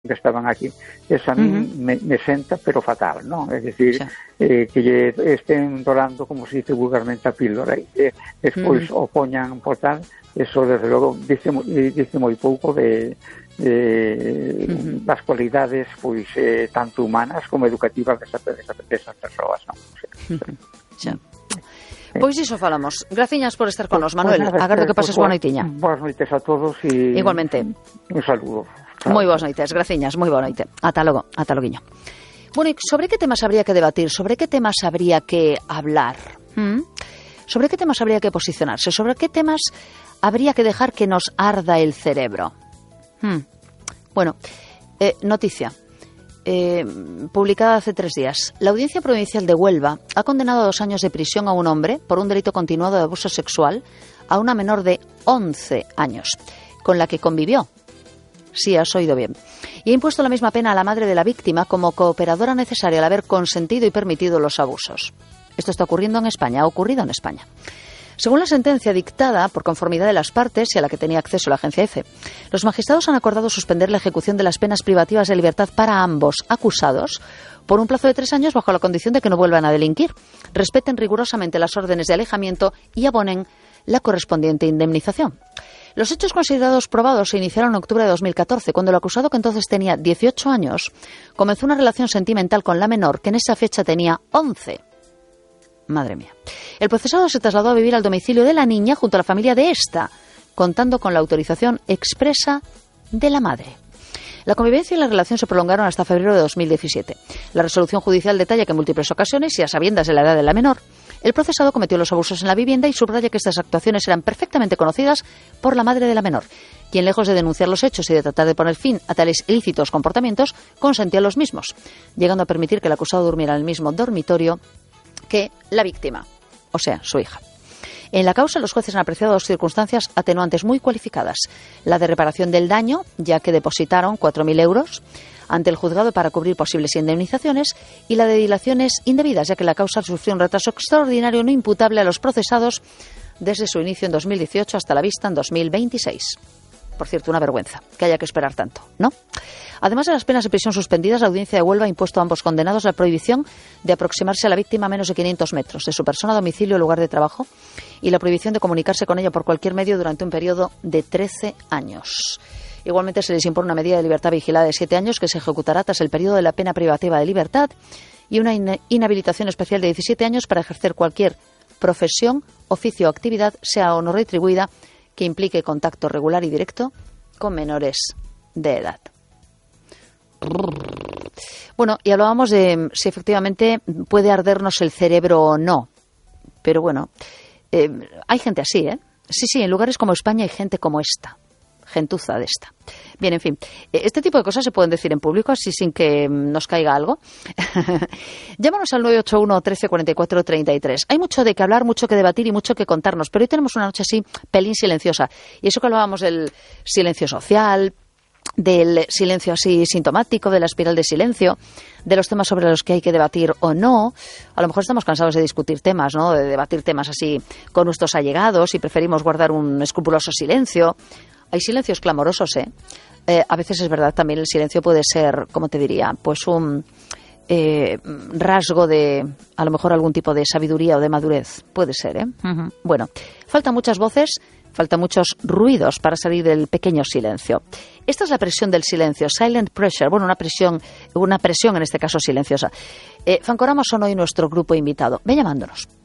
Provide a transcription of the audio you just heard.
que estaban aquí, eso a mí me senta pero fatal, ¿no? Es decir, que estén dorando, como se dice vulgarmente, a píldora e despois o poñan por tal, eso desde logo dice moi pouco de das cualidades pois tanto humanas como educativas desas persoas, non? Xa. Pois iso falamos. Graciñas por estar con nos, Manuel. Agardo que pases boa noitiña. Boas noites a todos e igualmente. Un saludo. Moi boas noites, graciñas, moi boa noite. Ata logo, ata loguiño. Bueno, e sobre que temas habría que debatir? Sobre que temas habría que hablar? Sobre que temas habría que posicionarse? Sobre que temas habría que dejar que nos arda el cerebro? Bueno, noticia. Publicada hace 3 días. La Audiencia Provincial de Huelva ha condenado a 2 años de prisión a un hombre por un delito continuado de abuso sexual a una menor de 11 años, con la que convivió. Sí, has oído bien. Y ha impuesto la misma pena a la madre de la víctima como cooperadora necesaria al haber consentido y permitido los abusos. Esto está ocurriendo en España, ha ocurrido en España. Según la sentencia dictada por conformidad de las partes y a la que tenía acceso la agencia EFE, los magistrados han acordado suspender la ejecución de las penas privativas de libertad para ambos acusados por un plazo de 3 años bajo la condición de que no vuelvan a delinquir, respeten rigurosamente las órdenes de alejamiento y abonen la correspondiente indemnización. Los hechos considerados probados se iniciaron en octubre de 2014, cuando el acusado, que entonces tenía 18 años, comenzó una relación sentimental con la menor, que en esa fecha tenía 11. Madre mía. El procesado se trasladó a vivir al domicilio de la niña junto a la familia de esta, contando con la autorización expresa de la madre. La convivencia y la relación se prolongaron hasta febrero de 2017. La resolución judicial detalla que en múltiples ocasiones, y a sabiendas de la edad de la menor, el procesado cometió los abusos en la vivienda y subraya que estas actuaciones eran perfectamente conocidas por la madre de la menor, quien, lejos de denunciar los hechos y de tratar de poner fin a tales ilícitos comportamientos, consentía a los mismos, llegando a permitir que el acusado durmiera en el mismo dormitorio que la víctima, o sea, su hija. En la causa, los jueces han apreciado 2 circunstancias atenuantes muy cualificadas. La de reparación del daño, ya que depositaron 4.000 euros ante el juzgado para cubrir posibles indemnizaciones, y la de dilaciones indebidas, ya que la causa sufrió un retraso extraordinario no imputable a los procesados desde su inicio en 2018 hasta la vista en 2026. Por cierto, una vergüenza que haya que esperar tanto, ¿no? Además de las penas de prisión suspendidas, la Audiencia de Huelva ha impuesto a ambos condenados la prohibición de aproximarse a la víctima a menos de 500 metros de su persona, domicilio o lugar de trabajo, y la prohibición de comunicarse con ella por cualquier medio durante un periodo de 13 años. Igualmente se les impone una medida de libertad vigilada de 7 años que se ejecutará tras el periodo de la pena privativa de libertad y una inhabilitación especial de 17 años para ejercer cualquier profesión, oficio o actividad, sea o no retribuida, que implique contacto regular y directo con menores de edad. Bueno, y hablábamos de si efectivamente puede ardernos el cerebro o no. Pero bueno, hay gente así, ¿eh? Sí, en lugares como España hay gente como esta. Gentuza de esta. Bien, en fin, este tipo de cosas se pueden decir en público así sin que nos caiga algo. Llámanos al 981 13 44 33. Hay mucho de qué hablar, mucho que debatir y mucho que contarnos, pero hoy tenemos una noche así pelín silenciosa. Y eso que hablábamos del silencio social, del silencio así sintomático, de la espiral de silencio, de los temas sobre los que hay que debatir o no. A lo mejor estamos cansados de discutir temas, ¿no? De debatir temas así con nuestros allegados y preferimos guardar un escrupuloso silencio. Hay silencios clamorosos, a veces es verdad, también el silencio puede ser, ¿cómo te diría? Pues un rasgo de, a lo mejor, algún tipo de sabiduría o de madurez. Puede ser, Bueno, faltan muchas voces, faltan muchos ruidos para salir del pequeño silencio. Esta es la presión del silencio, silent pressure, bueno, una presión en este caso silenciosa. Fancorama son hoy nuestro grupo invitado. Ven llamándonos.